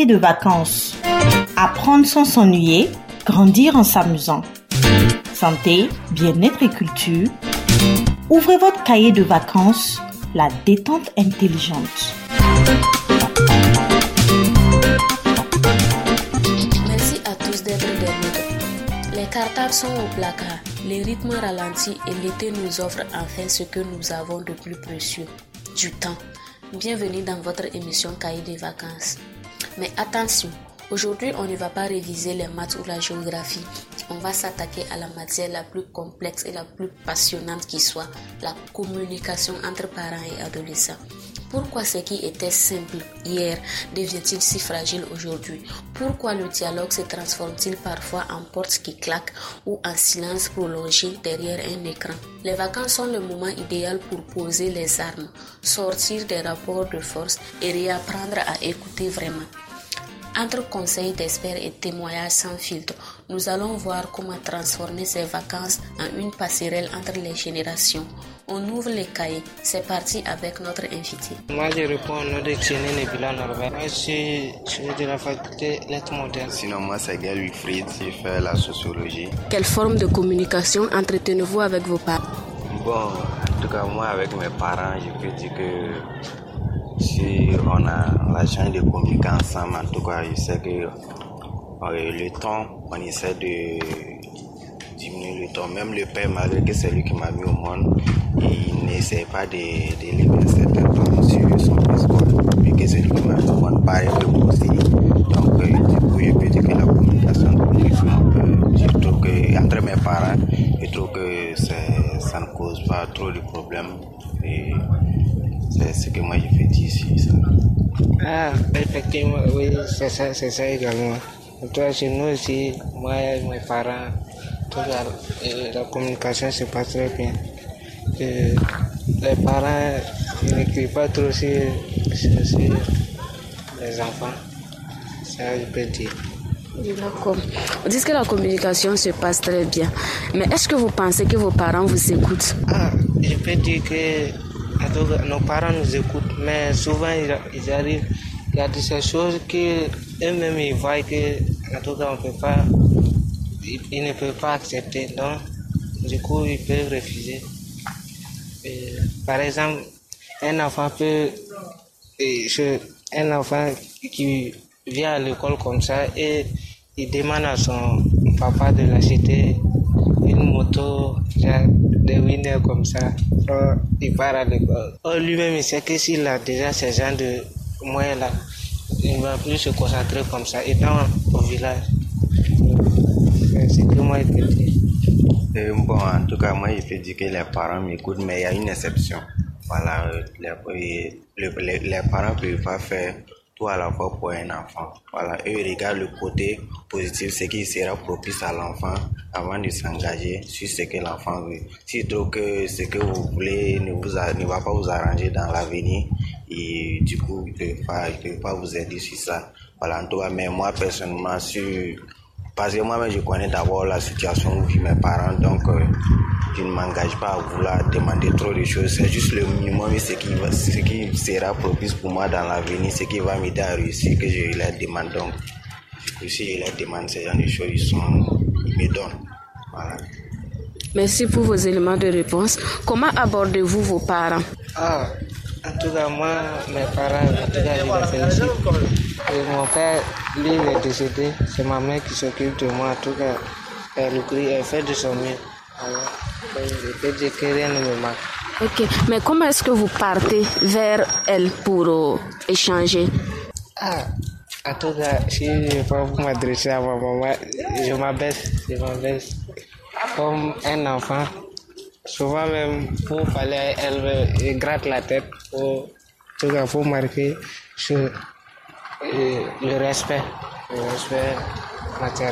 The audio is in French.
de vacances. Apprendre sans s'ennuyer, grandir en s'amusant. Santé, bien-être et culture. Ouvrez votre cahier de vacances, la détente intelligente. Merci à tous d'être des nôtres. Les cartables sont au placard, les rythmes ralentis et l'été nous offre enfin ce que nous avons de plus précieux, du temps. Bienvenue dans votre émission Cahier des vacances. Mais attention, aujourd'hui on ne va pas réviser les maths ou la géographie. On va s'attaquer à la matière la plus complexe et la plus passionnante qui soit, la communication entre parents et adolescents. Pourquoi ce qui était simple hier devient-il si fragile aujourd'hui? Pourquoi le dialogue se transforme-t-il parfois en porte qui claque ou en silence prolongé derrière un écran? Les vacances sont le moment idéal pour poser les armes, sortir des rapports de force et réapprendre à écouter vraiment. Entre conseils d'experts et témoignages sans filtre, nous allons voir comment transformer ces vacances en une passerelle entre les générations. On ouvre les cahiers. C'est parti avec notre invité. Moi, je réponds au nom de Tchéné Nebula Norbert. Moi, je suis de la faculté lettres modernes. Sinon, moi, c'est Gaël Wilfried. J'ai fait la sociologie. Quelle forme de communication entretenez-vous avec vos parents? Bon, en tout cas, moi, avec mes parents, je peux dire que si on a la chance de communiquer ensemble, en tout cas, je sais que le temps, on essaie de diminuer le temps. Même le père, malgré que c'est lui qui m'a mis au monde, il n'essaie pas d'élever un certain temps sur son fils, vu que c'est lui qui m'a mis au monde. Pareil que moi aussi. Donc, du coup, je peux dire que la communication, je trouve que entre mes parents, je trouve que ça ne cause pas trop de problèmes. Et c'est ce que moi je fais ici. Ça. Ah, effectivement, oui, c'est ça également. Toi, chez nous aussi, moi et mes parents, la communication se passe très bien. Les parents n'écrivent pas trop sur les enfants. Ça, je peux dire. D'accord. Vous dites que la communication se passe très bien. Mais est-ce que vous pensez que vos parents vous écoutent? Ah, je peux dire que nos parents nous écoutent, mais souvent ils arrivent. Il y a de ces choses qu'eux-mêmes ils voient que, en tout cas, ils ne peuvent pas accepter. Donc, du coup, ils peuvent refuser. Par exemple, un enfant qui vient à l'école comme ça et il demande à son papa de l'acheter une moto de winner comme ça. Donc, il part à l'école. Lui-même, il sait que s'il a déjà ce genre de moyens-là, il ne va plus se concentrer comme ça, étant au village. C'est que moi, je peux dire. Bon, en tout cas, moi, je peux dire que les parents m'écoutent, mais il y a une exception. Voilà, les parents ne peuvent pas faire tout à la fois pour un enfant. Voilà, eux regardent le côté positif, ce qui sera propice à l'enfant avant de s'engager sur ce que l'enfant veut. S'ils trouvent que ce que vous voulez ne va pas vous arranger dans l'avenir, et du coup, ils ne peuvent pas vous aider sur ça. Voilà, en tout cas, mais moi, personnellement, parce que moi-même, je connais d'abord la situation où vivent mes parents, donc je ne m'engage pas à vouloir demander trop de choses. C'est juste le minimum et ce qui sera propice pour moi dans l'avenir, ce qui va m'aider à réussir, que je les demande. Donc, du coup, si je les demande ces genre de choses, ils me donnent. Voilà. Merci pour vos éléments de réponse. Comment abordez-vous vos parents? En tout cas, moi, mes parents, en tout cas, je les félicite. Et mon père, lui, il est décédé. C'est ma mère qui s'occupe de moi. En tout cas, elle fait de son mieux. Alors, je peux dire que rien ne me manque. Ok, mais comment est-ce que vous partez vers elle pour échanger? En tout cas, si je ne vais pas vous m'adresser à ma maman, je m'abaisse. Comme un enfant. Souvent même, pour parler à elle, il gratte la tête. En tout cas, il faut marquer sur le respect. Le respect maternel.